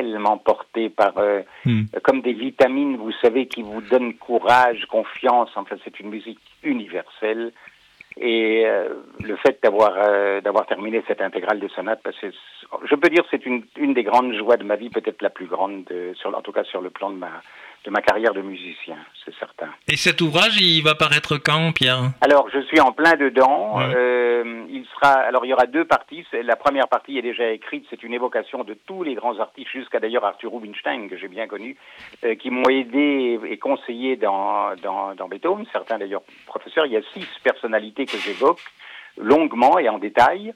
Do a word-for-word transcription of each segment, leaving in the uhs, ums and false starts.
tellement porté par, euh, mm. comme des vitamines, vous savez, qui vous donnent courage, confiance. Enfin, c'est une musique universelle. Et euh, le fait d'avoir euh, d'avoir terminé cette intégrale de sonates, parce que je peux dire que c'est une une des grandes joies de ma vie, peut-être la plus grande, de, sur en tout cas sur le plan de ma de ma carrière de musicien, c'est certain. Et cet ouvrage, il va paraître quand, Pierre ? Alors, je suis en plein dedans. Ouais. Euh, il sera. Alors, il y aura deux parties. La première partie est déjà écrite. C'est une évocation de tous les grands artistes, jusqu'à d'ailleurs Arthur Rubinstein, que j'ai bien connu, euh, qui m'ont aidé et conseillé dans, dans, dans Beethoven. Certains d'ailleurs professeurs. Il y a six personnalités que j'évoque longuement et en détail.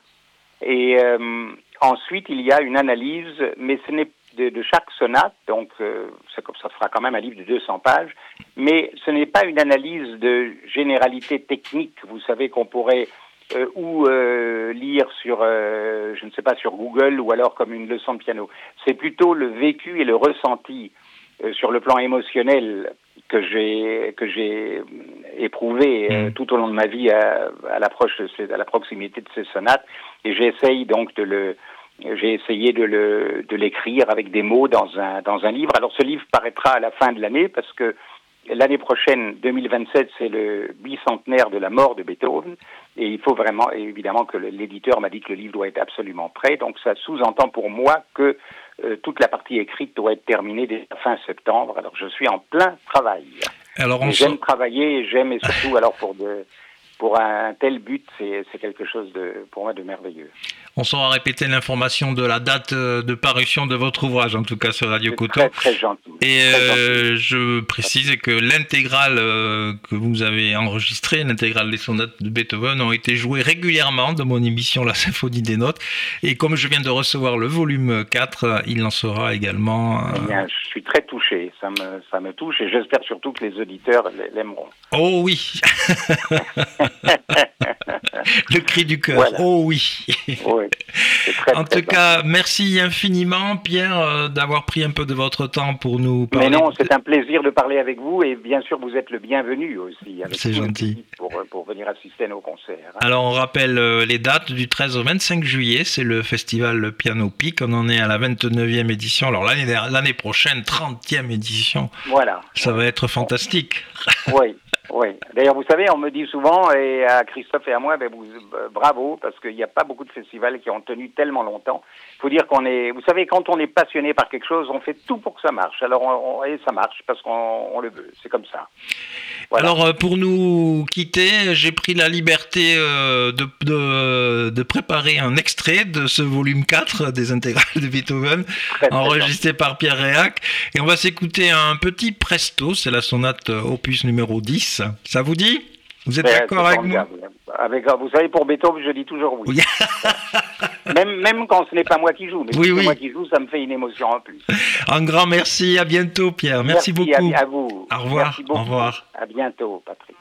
Et euh, ensuite, il y a une analyse, mais ce n'est De, de chaque sonate, donc euh, ça, ça fera quand même un livre de deux cents pages, mais ce n'est pas une analyse de généralité technique, vous savez, qu'on pourrait euh, ou euh, lire sur, euh, je ne sais pas, sur Google, ou alors comme une leçon de piano. C'est plutôt le vécu et le ressenti euh, sur le plan émotionnel que j'ai que j'ai éprouvé euh, tout au long de ma vie à, à l'approche de ces, à la proximité de ces sonates, et j'essaye donc de le J'ai essayé de, le, de l'écrire avec des mots dans un, dans un livre. Alors ce livre paraîtra à la fin de l'année parce que l'année prochaine, deux mille vingt-sept, c'est le bicentenaire de la mort de Beethoven. Et il faut vraiment, et évidemment que l'éditeur m'a dit que le livre doit être absolument prêt. Donc ça sous-entend pour moi que euh, toute la partie écrite doit être terminée dès la fin septembre. Alors je suis en plein travail. Alors on j'aime so... travailler et j'aime, et surtout alors pour de... Pour un tel but, c'est, c'est quelque chose de, pour moi, de merveilleux. On saura répéter l'information de la date de parution de votre ouvrage, en tout cas sur Radio c'est Coton. Très, très gentil. Et très euh, gentil. je précise que l'intégrale euh, que vous avez enregistrée, l'intégrale des sonates de Beethoven, ont été jouées régulièrement dans mon émission La Symphonie des Notes. Et comme je viens de recevoir le volume quatre, il en sera également... Euh... Eh bien, je suis très touché, ça me, ça me touche, et j'espère surtout que les auditeurs l'aimeront. Oh oui. Le cri du cœur, voilà. Oh oui. Oui, c'est très, en très tout cas, gentil. Merci infiniment, Pierre, euh, d'avoir pris un peu de votre temps pour nous parler. Mais non, c'est un plaisir de parler avec vous, et bien sûr, vous êtes le bienvenu aussi. Avec c'est gentil. Pour, pour venir assister à nos concerts. Hein. Alors, on rappelle euh, les dates du treize au vingt-cinq juillet, c'est le festival Piano Pic. On en est à la vingt-neuvième édition. Alors, l'année, l'année prochaine, trentième édition. Voilà. Ça va être fantastique. Oui. Oui. D'ailleurs, vous savez, on me dit souvent, et à Christophe et à moi, ben, vous, euh, bravo, parce qu'il n'y a pas beaucoup de festivals qui ont tenu tellement longtemps. Il faut dire qu'on est, vous savez, quand on est passionné par quelque chose, on fait tout pour que ça marche. Alors, on, on, et ça marche parce qu'on on le veut. C'est comme ça. Voilà. Alors, pour nous quitter, j'ai pris la liberté euh, de, de, de préparer un extrait de ce volume quatre des intégrales de Beethoven, très, enregistré très par Pierre Réac. Et on va s'écouter un petit presto, c'est la sonate opus numéro dix. Ça vous dit ? Vous êtes ben, d'accord avec moi ? Avec, vous savez, pour Beethoven, je dis toujours oui. oui. même, même quand ce n'est pas moi qui joue, mais oui, si oui. c'est moi qui joue, ça me fait une émotion en plus. Un grand merci, à bientôt Pierre. Merci, merci beaucoup. À, à vous. Au revoir. Merci beaucoup. Au revoir. À bientôt, Patrick.